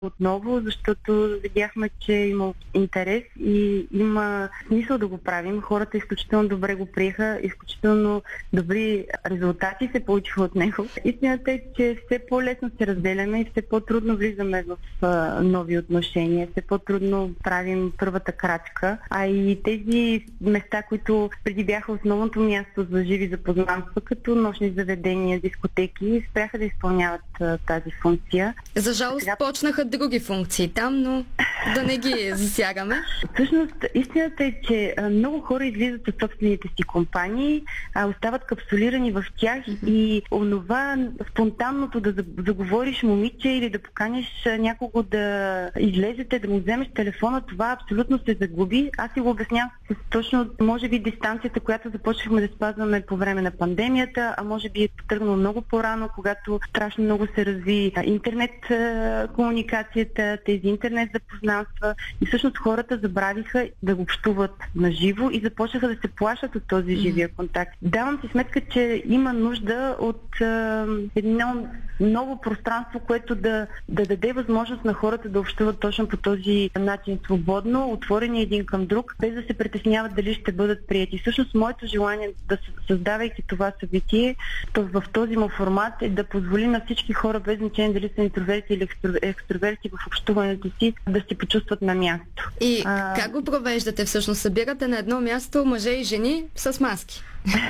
отново, защото видяхме, че има интерес и има смисъл да го правим. Хората изключително добре го приеха, изключително добри резултати се получиха от него. Истината е, че все по-лесно се разделяме и все по-трудно влизаме в нови отношения, все по-трудно правим първата крачка. А и тези места, които преди бяха основното място за живи запознанства, като нощни заведения, дискотеки, спряха да изпълняват тази функция. За жалост почнаха други функции там, но да не ги засягаме. Всъщност, истината е, че много хора излизат от собствените си компании, остават капсулирани в тях и онова спонтанното да заговориш момиче или да поканиш някого да излезете, да му вземеш телефона, това абсолютно се загуби. Аз си го обяснявам с точно, може би, дистанцията, която започнахме да спазваме по време на пандемията, а може би е тръгнало много по-рано, когато страшно много се разви интернет комуникацията, тези интернет запознанства и всъщност хората забравиха да го общуват на живо и започнаха да се плашат от този живия контакт. Давам си сметка, че има нужда от едно ново пространство, което да даде възможност на хората да общуват точно по този начин свободно, отворени един към друг, без да се притесняват дали ще бъдат приети. Всъщност моето желание да създавайки това събитие в този му формат е да позволи на всички хора, без значение дали са интроверти или екстроверти в общуването си, да се почувстват на място. И как го провеждате всъщност? Събирате на едно място мъже и жени с маски?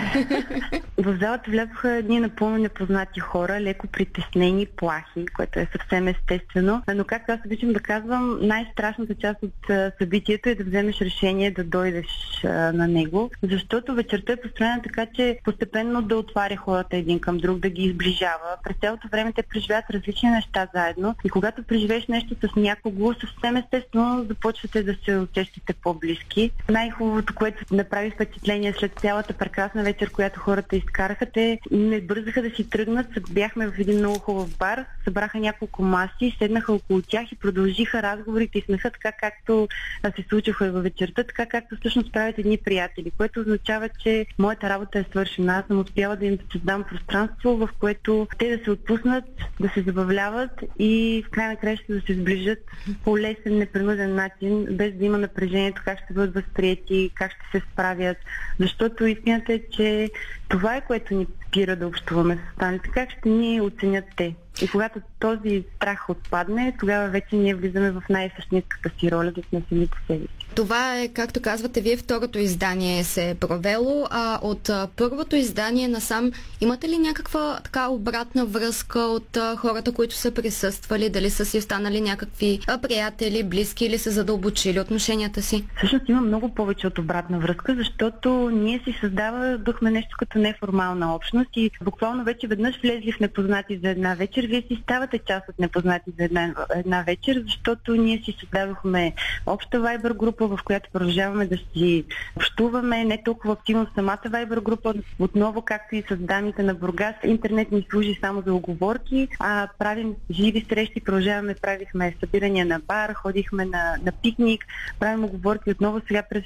В залата влязоха едни напълно непознати хора, леко притеснени, плахи, което е съвсем естествено. Но както аз обичам да казвам, най-страшната част от събитието е да вземеш решение да дойдеш на него, защото вечерта е построена така, че постепенно да отваря хората един към друг, да ги изближава. През цялото време те преживяват различни неща заедно и когато преживееш нещо с някого, съвсем естествено започвате да се усещате по-близки. Най-хубавото, което направи впечатление след цялата прекрасна вечер, която хората изкараха, те не бързаха да си тръгнат. Бяхме в един много хубав бар, събраха няколко маси, седнаха около тях и продължиха разговорите и смеха така, както се случваха и във вечерта, така както всъщност правят едни приятели, което означава, че моята работа е свършена. Аз съм успяла да им създам пространство, в което те да се отпуснат, да се забавляват и в край на краищата да се сближат по лесен, непринуден начин, без да има напрежението как ще бъдат възприети, как ще се справят. Защото истината е, че това е, което ни спира да общуваме с останалите. Как ще ни оценят те? И когато този страх отпадне, тогава вече ние влизаме в най-същинската си роля да сме самите себе си. Това е, както казвате вие, второто издание се е провело, а от първото издание насам имате ли някаква така обратна връзка от хората, които са присъствали? Дали са си останали някакви приятели, близки или са задълбочили отношенията си? Всъщност има много повече от обратна връзка, защото ние си създавахме нещо като неформална общност и буквално вече веднъж влезли в непознати за една вечер, вие си ставате част от непознати за една вечер, защото ние си създадохме обща Viber група, в която продължаваме да си общуваме, не толкова активно в самата Viber група, отново както и с дамите на Бургас. Интернет ни служи само за уговорки, а правим живи срещи, правихме събирания на бар, ходихме на пикник, правим уговорки отново сега през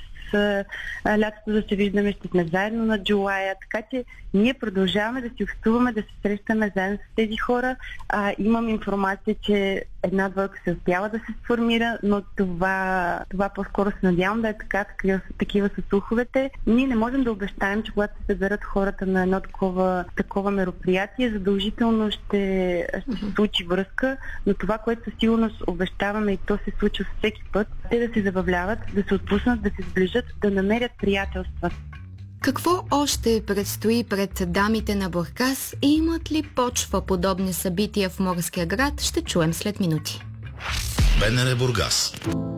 лятото да се виждаме, ще сме заедно на Джулая, така че ние продължаваме да си общуваме, да се срещаме заедно с тези хора. Имам информация, че една двойка се успява да се сформира, но това по-скоро се надявам да е така, такива са слуховете. Ние не можем да обещаем, че когато се съберат хората на едно такова мероприятие, задължително ще се случи връзка, но това, което със сигурност обещаваме и то се случва всеки път, те да се забавляват, да се отпуснат, да се сближат, да намерят приятелства. Какво още предстои пред дамите на Бургас и имат ли почва подобни събития в морския град, ще чуем след минути. БНР Бургас.